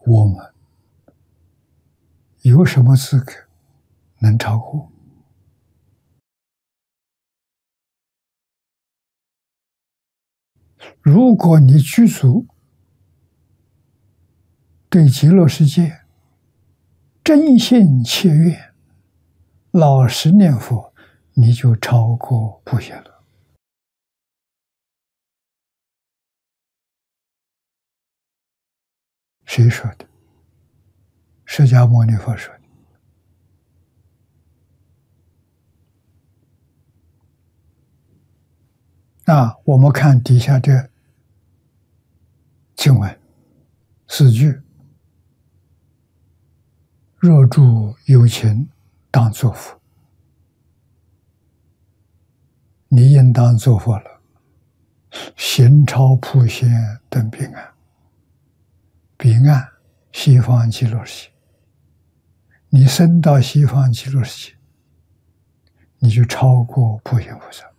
我们有什么资格能超过？如果你具足对极乐世界真心切愿，老实念佛，你就超过不现了。谁说的？释迦牟尼佛说的。我们看底下这经文4句：若诸有情当作佛，你应当作佛了，行超普贤等彼岸，彼岸西方极乐世界，你升到西方极乐世界，你就超过普贤菩萨。